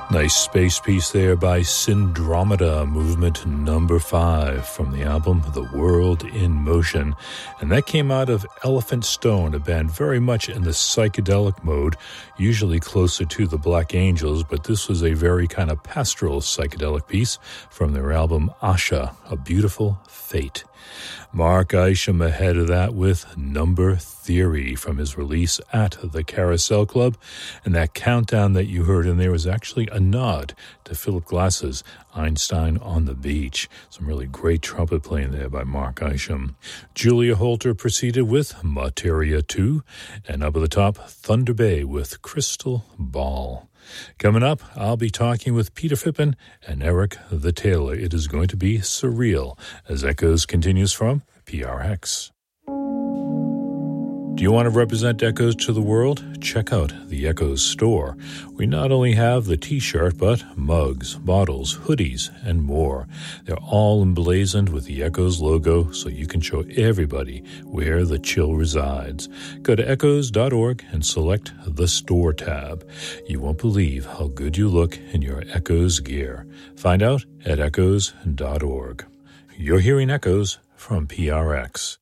Nice space piece there by Syndromeda, movement number 5 from the album The World in Motion. And that came out of Elephant Stone, a band very much in the psychedelic mode, usually closer to the Black Angels, but this was a very kind of pastoral psychedelic piece from their album Asha, A Beautiful Fate. Mark Isham ahead of that with Number Theory from his release at the Carousel Club. And that countdown that you heard in there was actually a nod to Philip Glass's Einstein on the Beach. Some really great trumpet playing there by Mark Isham. Julia Holter proceeded with Materia 2. And up at the top, Thunder Bay with Crystal Ball. Coming up, I'll be talking with Peter Phippen and Eric the Taylor. It is going to be surreal as Echoes continues from PRX. Do you want to represent Echoes to the world? Check out the Echoes store. We not only have the t-shirt, but mugs, bottles, hoodies, and more. They're all emblazoned with the Echoes logo, so you can show everybody where the chill resides. Go to echoes.org and select the store tab. You won't believe how good you look in your Echoes gear. Find out at echoes.org. You're hearing Echoes from PRX.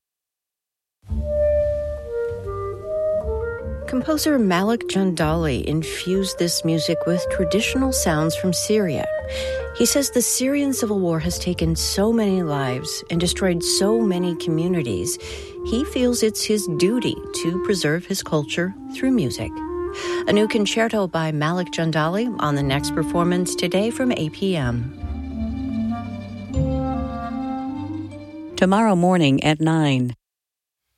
Composer Malik Jandali infused this music with traditional sounds from Syria. He says the Syrian civil war has taken so many lives and destroyed so many communities. He feels it's his duty to preserve his culture through music. A new concerto by Malik Jandali on the next performance today from 8 p.m. Tomorrow morning at 9.